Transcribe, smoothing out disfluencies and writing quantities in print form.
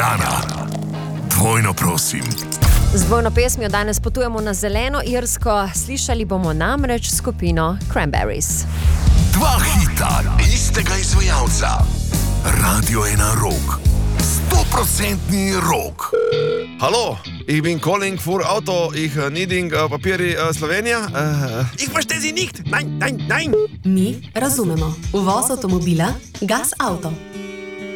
Jana, dvojno prosim. Z dvojno pesmijo danes potujemo na zeleno Irsko, slišali bomo namreč skupino Cranberries. Dva hita istega izvajalca. Radio 1 Rock. 100% rock. Hallo, ich bin calling für Auto, ich needing papiri Slovenija. Ich verstehe Sie nicht. Nein, nein, nein. Mi razumemo. Uvoz avtomobila Gas Auto.